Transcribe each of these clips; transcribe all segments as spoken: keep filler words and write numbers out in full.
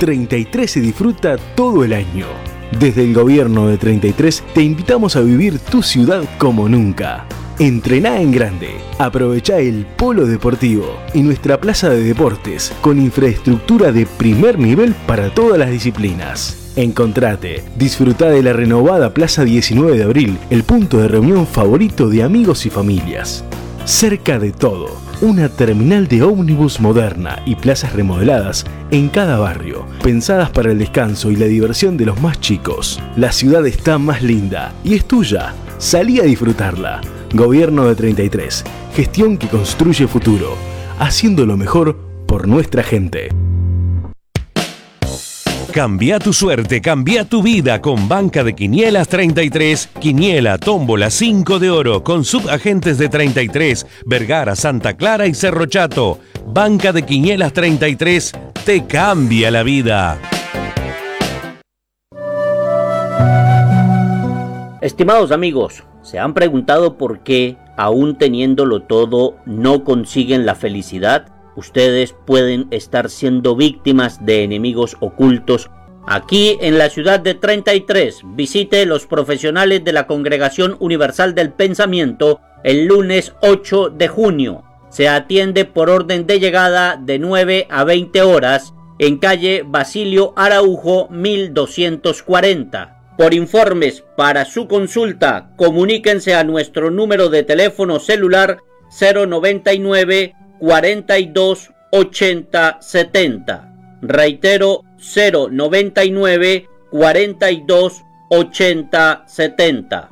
treinta y tres se disfruta todo el año. Desde el gobierno de treinta y tres te invitamos a vivir tu ciudad como nunca. Entrená en grande, aprovechá el polo deportivo y nuestra plaza de deportes con infraestructura de primer nivel para todas las disciplinas. Encontrate, disfrutá de la renovada Plaza diecinueve de abril, el punto de reunión favorito de amigos y familias. Cerca de todo, una terminal de ómnibus moderna y plazas remodeladas en cada barrio, pensadas para el descanso y la diversión de los más chicos. La ciudad está más linda y es tuya. Salí a disfrutarla. Gobierno de treinta y tres, gestión que construye futuro, haciendo lo mejor por nuestra gente. Cambia tu suerte, cambia tu vida con Banca de Quinielas treinta y tres, Quiniela, Tómbola, cinco de oro, con subagentes de treinta y tres, Vergara, Santa Clara y Cerro Chato. Banca de Quinielas treinta y tres te cambia la vida. Estimados amigos, ¿se han preguntado por qué, aún teniéndolo todo, no consiguen la felicidad? Ustedes pueden estar siendo víctimas de enemigos ocultos. Aquí en la ciudad de treinta y tres, visite los profesionales de la Congregación Universal del Pensamiento el lunes ocho de junio. Se atiende por orden de llegada de nueve a veinte horas en calle Basilio Araujo mil doscientos cuarenta. Por informes para su consulta, comuníquense a nuestro número de teléfono celular cero noventa y nueve, cuarenta y dos, ochenta, setenta. Reitero, cero noventa y nueve, cuarenta y dos, ochenta, setenta.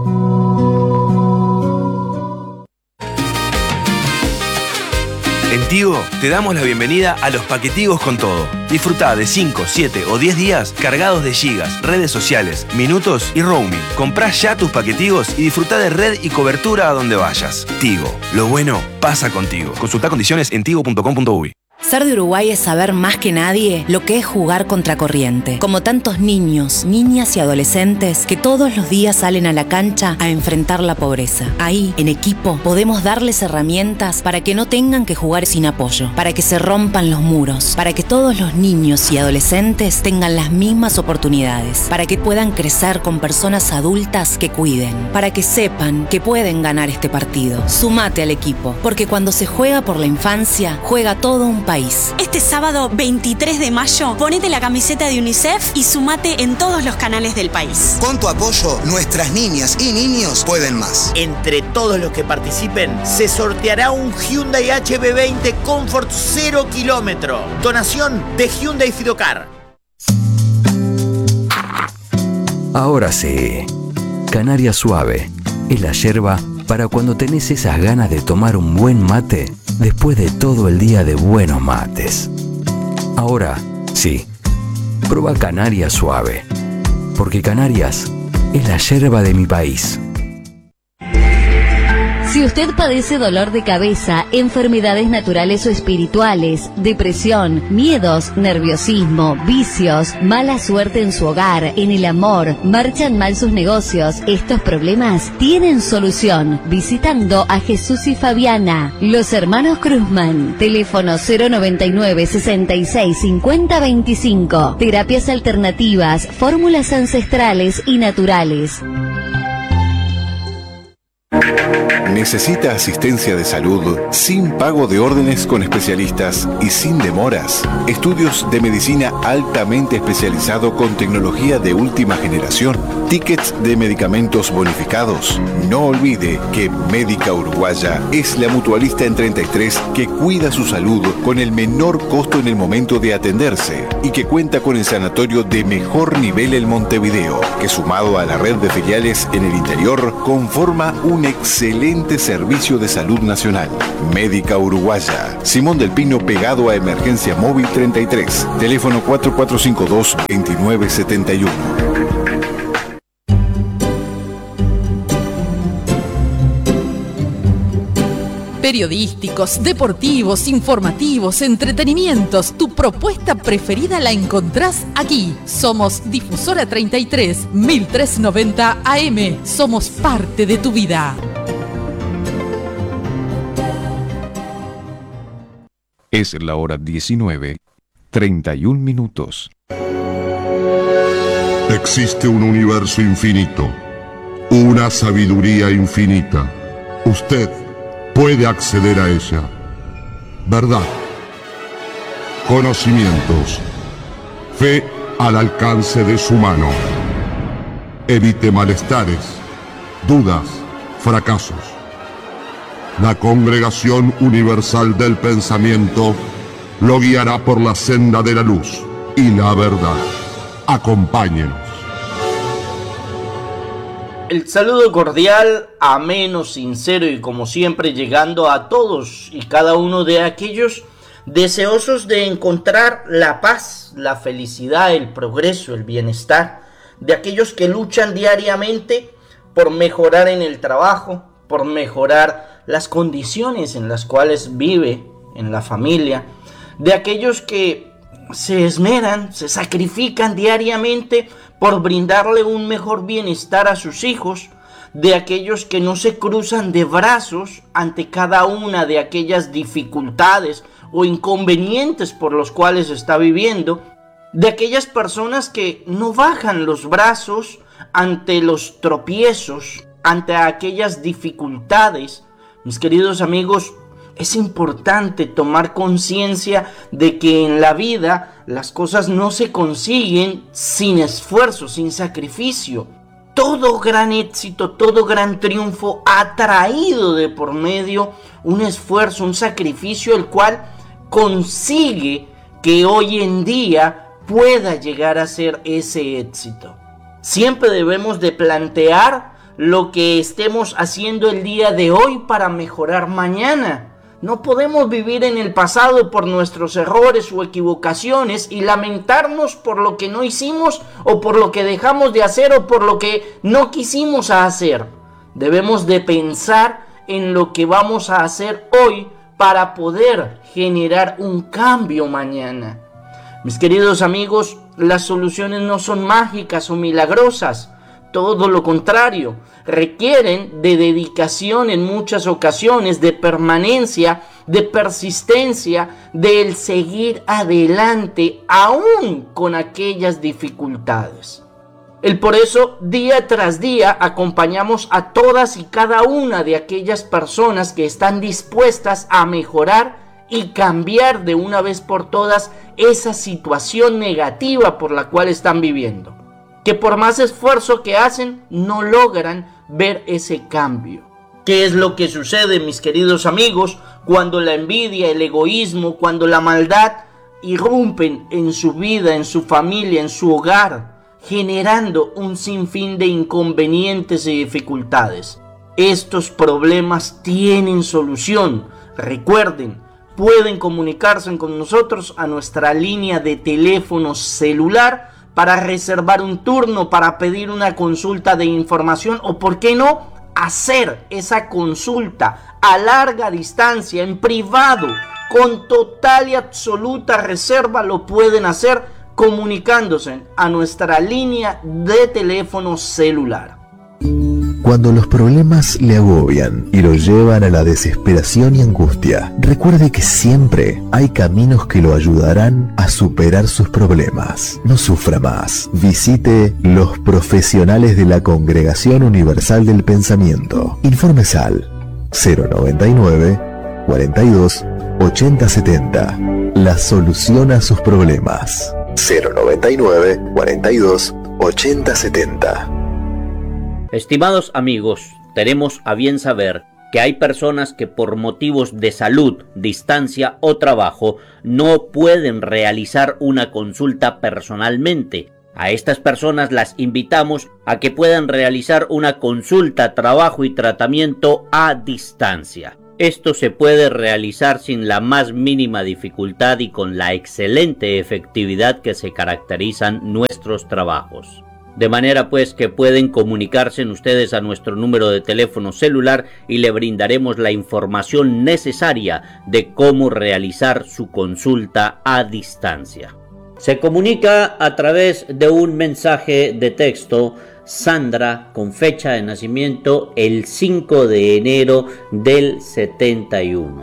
En Tigo te damos la bienvenida a los paquetigos con todo. Disfrutá de cinco, siete o diez días cargados de gigas, redes sociales, minutos y roaming. Comprá ya tus paquetigos y disfrutá de red y cobertura a donde vayas. Tigo, lo bueno pasa contigo. Consultá condiciones en tigo punto com punto uy. Ser de Uruguay es saber más que nadie lo que es jugar contracorriente. Como tantos niños, niñas y adolescentes que todos los días salen a la cancha a enfrentar la pobreza. Ahí, en equipo, podemos darles herramientas para que no tengan que jugar sin apoyo, para que se rompan los muros, para que todos los niños y adolescentes tengan las mismas oportunidades, para que puedan crecer con personas adultas que cuiden, para que sepan que pueden ganar este partido. Sumate al equipo, porque cuando se juega por la infancia, juega todo un país. Este sábado veintitrés de mayo, ponete la camiseta de UNICEF y sumate en todos los canales del país. Con tu apoyo, nuestras niñas y niños pueden más. Entre todos los que participen, se sorteará un Hyundai H B veinte Comfort cero kilómetro. Donación de Hyundai Fidocar. Ahora sí, Canaria Suave es la yerba para cuando tenés esas ganas de tomar un buen mate después de todo el día de buenos mates. Ahora sí, prueba Canaria Suave, porque Canarias es la yerba de mi país. Si usted padece dolor de cabeza, enfermedades naturales o espirituales, depresión, miedos, nerviosismo, vicios, mala suerte en su hogar, en el amor, marchan mal sus negocios, estos problemas tienen solución visitando a Jesús y Fabiana, los hermanos Cruzman. Teléfono cero noventa y nueve, sesenta y seis, cincuenta, veinticinco. Terapias alternativas, fórmulas ancestrales y naturales. ¿Necesita asistencia de salud sin pago de órdenes con especialistas y sin demoras? Estudios de medicina altamente especializado con tecnología de última generación. Tickets de medicamentos bonificados. No olvide que Médica Uruguaya es la mutualista en treinta y tres que cuida su salud con el menor costo en el momento de atenderse y que cuenta con el sanatorio de mejor nivel en Montevideo, que sumado a la red de filiales en el interior conforma un excelente servicio de salud nacional. Médica Uruguaya. Simón del Pino pegado a Emergencia Móvil treinta y tres. Teléfono cuatro cuatro cinco dos, dos nueve siete uno. Periodísticos, deportivos, informativos, entretenimientos. Tu propuesta preferida la encontrás aquí. Somos Difusora treinta y tres, mil trescientos noventa A M. Somos parte de tu vida. Es la hora diecinueve, treinta y un minutos. Existe un universo infinito, una sabiduría infinita. Usted puede acceder a ella. Verdad, conocimientos, fe al alcance de su mano. Evite malestares, dudas, fracasos. La Congregación Universal del Pensamiento lo guiará por la senda de la luz y la verdad. Acompáñenos. El saludo cordial, ameno, sincero y como siempre llegando a todos y cada uno de aquellos deseosos de encontrar la paz, la felicidad, el progreso, el bienestar, de aquellos que luchan diariamente por mejorar en el trabajo, por mejorar las condiciones en las cuales vive en la familia, de aquellos que se esmeran, se sacrifican diariamente por brindarle un mejor bienestar a sus hijos, de aquellos que no se cruzan de brazos ante cada una de aquellas dificultades o inconvenientes por los cuales está viviendo, de aquellas personas que no bajan los brazos ante los tropiezos, ante aquellas dificultades. Mis queridos amigos, es importante tomar conciencia de que en la vida las cosas no se consiguen sin esfuerzo, sin sacrificio. Todo gran éxito, todo gran triunfo ha traído de por medio un esfuerzo, un sacrificio, el cual consigue que hoy en día pueda llegar a ser ese éxito. Siempre debemos de plantear lo que estemos haciendo el día de hoy para mejorar mañana. No podemos vivir en el pasado por nuestros errores o equivocaciones y lamentarnos por lo que no hicimos o por lo que dejamos de hacer o por lo que no quisimos hacer. Debemos de pensar en lo que vamos a hacer hoy para poder generar un cambio mañana. Mis queridos amigos, las soluciones no son mágicas o milagrosas. Todo lo contrario, requieren de dedicación en muchas ocasiones, de permanencia, de persistencia, del seguir adelante aún con aquellas dificultades. El por eso, día tras día, acompañamos a todas y cada una de aquellas personas que están dispuestas a mejorar y cambiar de una vez por todas esa situación negativa por la cual están viviendo, que por más esfuerzo que hacen no logran ver ese cambio. ¿Qué es lo que sucede, mis queridos amigos, cuando la envidia, el egoísmo, cuando la maldad irrumpen en su vida, en su familia, en su hogar, generando un sinfín de inconvenientes y dificultades? Estos problemas tienen solución. Recuerden, pueden comunicarse con nosotros a nuestra línea de teléfono celular para reservar un turno, para pedir una consulta de información o, ¿por qué no?, hacer esa consulta a larga distancia, en privado, con total y absoluta reserva. Lo pueden hacer comunicándose a nuestra línea de teléfono celular. Cuando los problemas le agobian y lo llevan a la desesperación y angustia, recuerde que siempre hay caminos que lo ayudarán a superar sus problemas. No sufra más. Visite los profesionales de la Congregación Universal del Pensamiento. Informes al cero noventa y nueve, cuarenta y dos, ochenta setenta. La solución a sus problemas. cero noventa y nueve, cuarenta y dos, ochenta setenta. Estimados amigos, tenemos a bien saber que hay personas que por motivos de salud, distancia o trabajo no pueden realizar una consulta personalmente. A estas personas las invitamos a que puedan realizar una consulta, trabajo y tratamiento a distancia. Esto se puede realizar sin la más mínima dificultad y con la excelente efectividad que se caracterizan nuestros trabajos. De manera pues que pueden comunicarse ustedes a nuestro número de teléfono celular y le brindaremos la información necesaria de cómo realizar su consulta a distancia. Se comunica a través de un mensaje de texto Sandra, con fecha de nacimiento el cinco de enero del setenta y uno.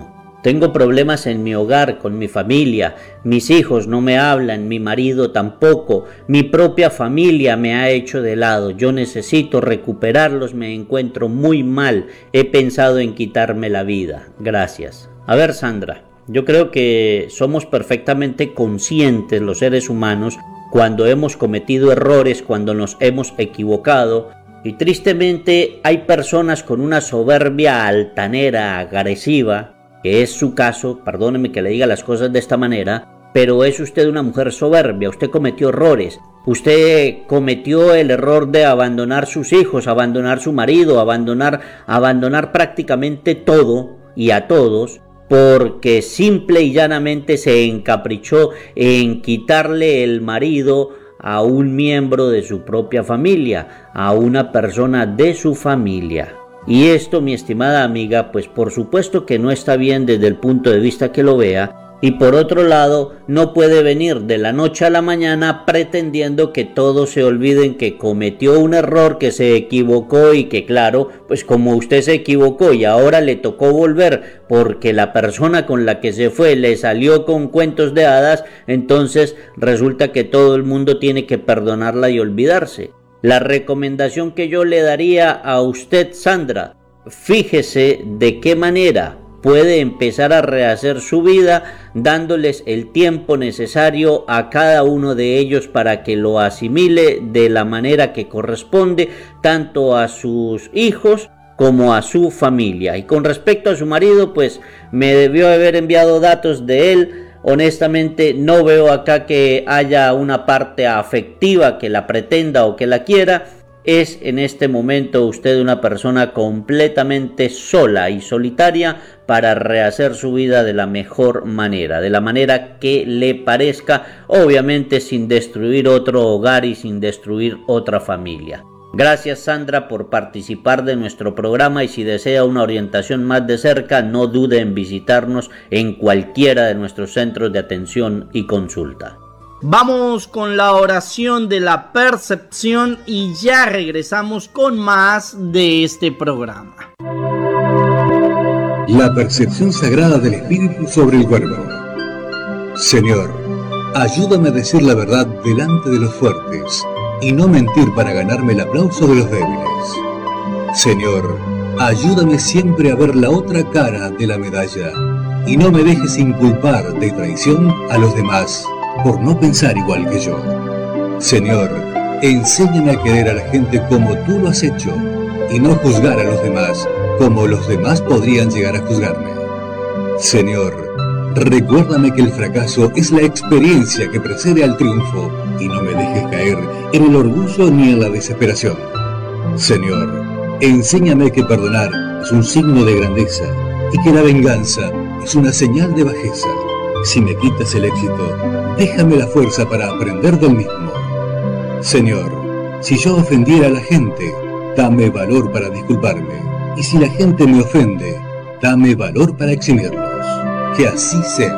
Tengo problemas en mi hogar, con mi familia, mis hijos no me hablan, mi marido tampoco, mi propia familia me ha hecho de lado, yo necesito recuperarlos, me encuentro muy mal, he pensado en quitarme la vida. Gracias. A ver, Sandra, yo creo que somos perfectamente conscientes los seres humanos cuando hemos cometido errores, cuando nos hemos equivocado, y tristemente hay personas con una soberbia altanera, agresiva, que es su caso, perdóneme que le diga las cosas de esta manera, pero es usted una mujer soberbia, usted cometió errores, usted cometió el error de abandonar sus hijos, abandonar su marido, abandonar, abandonar prácticamente todo y a todos, porque simple y llanamente se encaprichó en quitarle el marido a un miembro de su propia familia, a una persona de su familia. Y esto, mi estimada amiga, pues por supuesto que no está bien desde el punto de vista que lo vea, y por otro lado, no puede venir de la noche a la mañana pretendiendo que todos se olviden que cometió un error, que se equivocó y que claro, pues como usted se equivocó y ahora le tocó volver porque la persona con la que se fue le salió con cuentos de hadas, entonces resulta que todo el mundo tiene que perdonarla y olvidarse. La recomendación que yo le daría a usted, Sandra, fíjese de qué manera puede empezar a rehacer su vida dándoles el tiempo necesario a cada uno de ellos para que lo asimile de la manera que corresponde tanto a sus hijos como a su familia. Y con respecto a su marido, pues me debió haber enviado datos de él. Honestamente no veo acá que haya una parte afectiva que la pretenda o que la quiera. Es en este momento usted una persona completamente sola y solitaria para rehacer su vida de la mejor manera, de la manera que le parezca, obviamente sin destruir otro hogar y sin destruir otra familia. Gracias, Sandra, por participar de nuestro programa, y si desea una orientación más de cerca, no dude en visitarnos en cualquiera de nuestros centros de atención y consulta. Vamos con la oración de la percepción y ya regresamos con más de este programa. La percepción sagrada del espíritu sobre el cuerpo. Señor, ayúdame a decir la verdad delante de los fuertes y no mentir para ganarme el aplauso de los débiles. Señor, ayúdame siempre a ver la otra cara de la medalla y no me dejes inculpar de traición a los demás por no pensar igual que yo. Señor, enséñame a querer a la gente como tú lo has hecho y no juzgar a los demás como los demás podrían llegar a juzgarme. Señor, recuérdame que el fracaso es la experiencia que precede al triunfo y no me dejes caer en el orgullo ni en la desesperación. Señor, enséñame que perdonar es un signo de grandeza y que la venganza es una señal de bajeza. Si me quitas el éxito, déjame la fuerza para aprender del mismo. Señor, si yo ofendiera a la gente, dame valor para disculparme. Y si la gente me ofende, dame valor para eximirlos. Que así sea.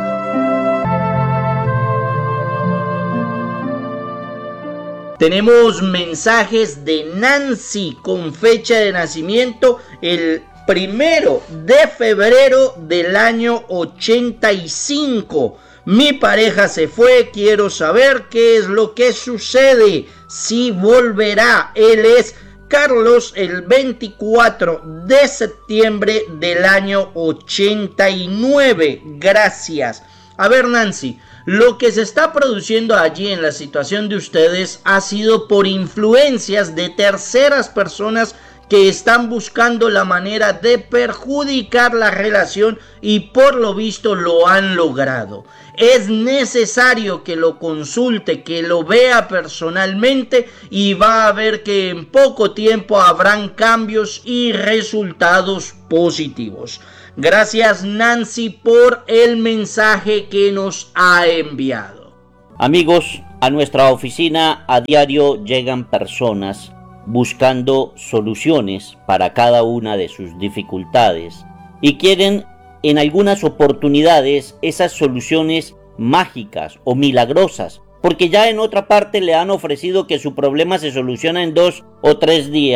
Tenemos mensajes de Nancy con fecha de nacimiento el primero de febrero del año ochenta y cinco. Mi pareja se fue, quiero saber qué es lo que sucede, si volverá. Él es Carlos, el veinticuatro de septiembre del año ochenta y nueve. Gracias. A ver, Nancy, lo que se está produciendo allí en la situación de ustedes ha sido por influencias de terceras personas que están buscando la manera de perjudicar la relación y por lo visto lo han logrado. Es necesario que lo consulte, que lo vea personalmente y va a ver que en poco tiempo habrán cambios y resultados positivos. Gracias, Nancy, por el mensaje que nos ha enviado. Amigos, a nuestra oficina a diario llegan personas buscando soluciones para cada una de sus dificultades y quieren en algunas oportunidades esas soluciones mágicas o milagrosas, porque ya en otra parte le han ofrecido que su problema se soluciona en dos o tres días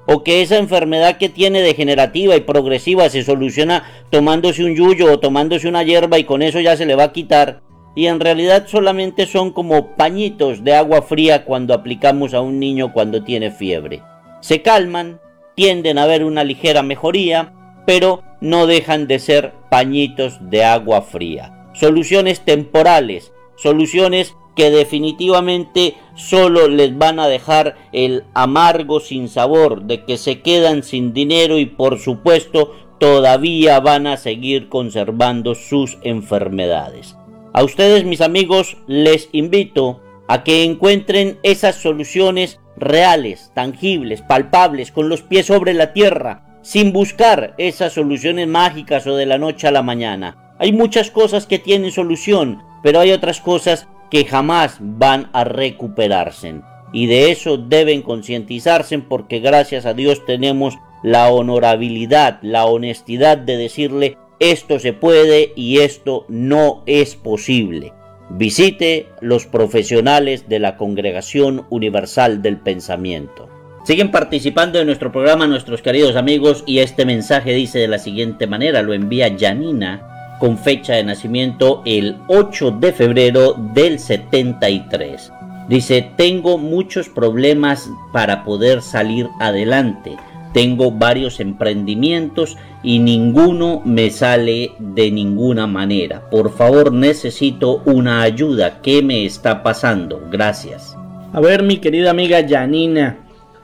o que esa enfermedad que tiene degenerativa y progresiva se soluciona tomándose un yuyo o tomándose una hierba y con eso ya se le va a quitar, y en realidad solamente son como pañitos de agua fría cuando aplicamos a un niño cuando tiene fiebre. Se calman, tienden a ver una ligera mejoría, pero no dejan de ser pañitos de agua fría. Soluciones temporales, soluciones que definitivamente solo les van a dejar el amargo sinsabor de que se quedan sin dinero y por supuesto todavía van a seguir conservando sus enfermedades. A ustedes, mis amigos, les invito a que encuentren esas soluciones reales, tangibles, palpables, con los pies sobre la tierra, sin buscar esas soluciones mágicas o de la noche a la mañana. Hay muchas cosas que tienen solución, pero hay otras cosas que jamás van a recuperarse. Y de eso deben concientizarse, porque gracias a Dios tenemos la honorabilidad, la honestidad de decirle: esto se puede y esto no es posible. Visite los profesionales de la Congregación Universal del Pensamiento. Siguen participando en nuestro programa nuestros queridos amigos, y este mensaje dice de la siguiente manera, lo envía Janina con fecha de nacimiento el ocho de febrero del setenta y tres. Dice: tengo muchos problemas para poder salir adelante. Tengo varios emprendimientos y ninguno me sale de ninguna manera. Por favor, necesito una ayuda. ¿Qué me está pasando? Gracias. A ver, mi querida amiga Janina,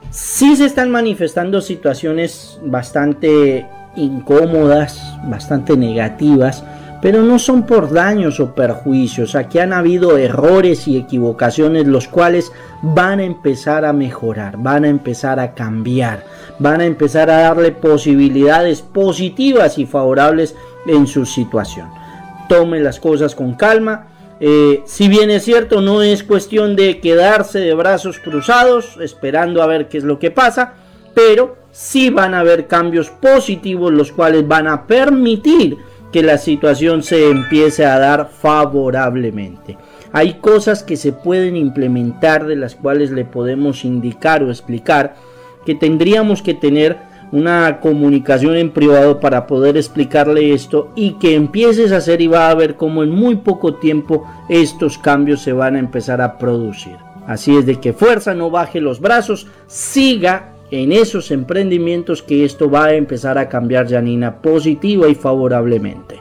sí se están manifestando situaciones bastante incómodas, bastante negativas, pero no son por daños o perjuicios. Aquí han habido errores y equivocaciones los cuales van a empezar a mejorar, van a empezar a cambiar, van a empezar a darle posibilidades positivas y favorables en su situación. Tome las cosas con calma. Eh, si bien es cierto, no es cuestión de quedarse de brazos cruzados esperando a ver qué es lo que pasa, pero sí van a haber cambios positivos los cuales van a permitir que la situación se empiece a dar favorablemente. Hay cosas que se pueden implementar, de las cuales le podemos indicar o explicar, que tendríamos que tener una comunicación en privado para poder explicarle esto, y que empieces a hacer, y va a ver cómo en muy poco tiempo estos cambios se van a empezar a producir. Así es de que fuerza, no baje los brazos, siga en esos emprendimientos, que esto va a empezar a cambiar, Janina, positiva y favorablemente.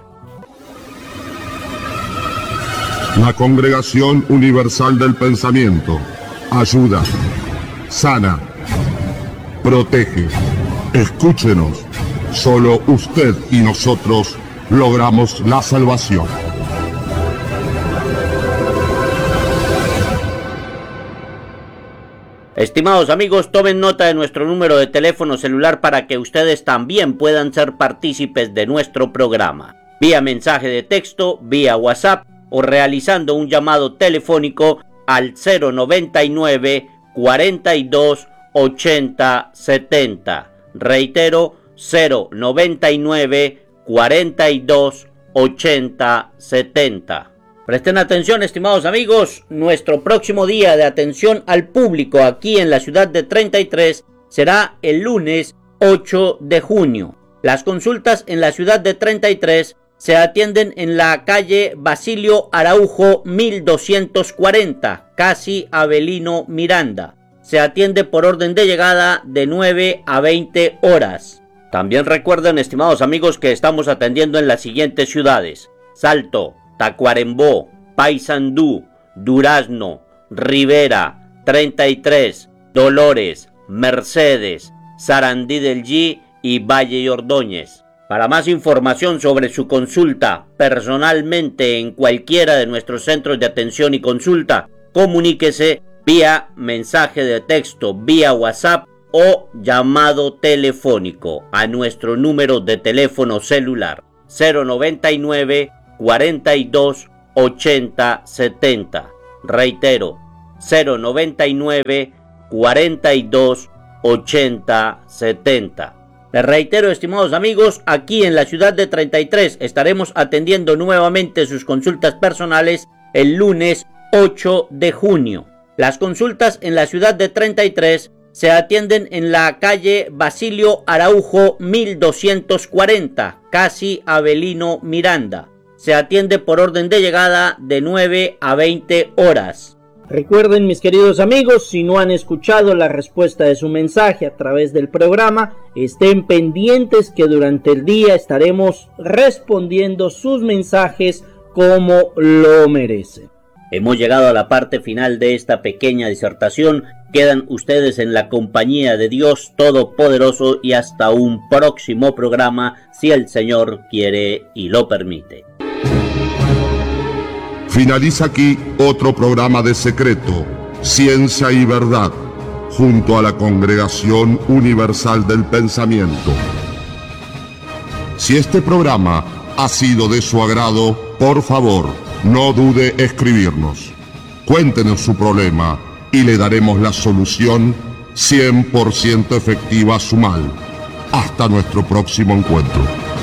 La Congregación Universal del Pensamiento ayuda, sana, protege. Escúchenos, solo usted y nosotros logramos la salvación. Estimados amigos, tomen nota de nuestro número de teléfono celular para que ustedes también puedan ser partícipes de nuestro programa. Vía mensaje de texto, vía WhatsApp o realizando un llamado telefónico al cero noventa y nueve, cuarenta y dos, ochenta, setenta. Reitero, cero noventa y nueve, cuarenta y dos, ochenta, setenta. Presten atención, estimados amigos, nuestro próximo día de atención al público aquí en la ciudad de treinta y tres será el lunes ocho de junio. Las consultas en la ciudad de treinta y tres se atienden en la calle Basilio Araujo mil doscientos cuarenta, casi Avelino Miranda. Se atiende por orden de llegada de nueve a veinte horas. También recuerden, estimados amigos, que estamos atendiendo en las siguientes ciudades: Salto, Tacuarembó, Paysandú, Durazno, Rivera, treinta y tres, Dolores, Mercedes, Sarandí del G y Valle y Ordóñez. Para más información sobre su consulta personalmente en cualquiera de nuestros centros de atención y consulta, comuníquese vía mensaje de texto, vía WhatsApp o llamado telefónico a nuestro número de teléfono celular cero noventa y nueve, cuarenta y dos, ochenta, setenta. Reitero, cero noventa y nueve, cuarenta y dos, ochenta, setenta. Les reitero, estimados amigos, aquí en la ciudad de treinta y tres estaremos atendiendo nuevamente sus consultas personales el lunes ocho de junio. Las consultas en la ciudad de treinta y tres Se atienden en la calle Basilio Araujo mil doscientos cuarenta, casi Avelino Miranda. Se atiende por orden de llegada de nueve a veinte horas. Recuerden, mis queridos amigos, si no han escuchado la respuesta de su mensaje a través del programa, estén pendientes que durante el día estaremos respondiendo sus mensajes como lo merecen. Hemos llegado a la parte final de esta pequeña disertación. Quedan ustedes en la compañía de Dios Todopoderoso y hasta un próximo programa, si el Señor quiere y lo permite. Finaliza aquí otro programa de Secreto, Ciencia y Verdad, junto a la Congregación Universal del Pensamiento. Si este programa ha sido de su agrado, por favor, no dude escribirnos. Cuéntenos su problema y le daremos la solución cien por ciento efectiva a su mal. Hasta nuestro próximo encuentro.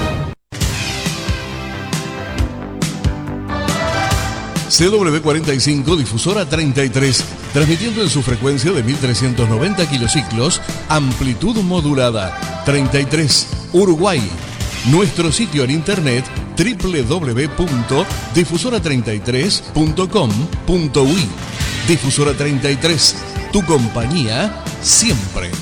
C W cuarenta y cinco, difusora treinta y tres, transmitiendo en su frecuencia de mil trescientos noventa kilociclos, amplitud modulada, treinta y tres, Uruguay. Nuestro sitio en internet doble u doble u doble u punto difusora treinta y tres punto com punto u i. Difusora treinta y tres, tu compañía siempre.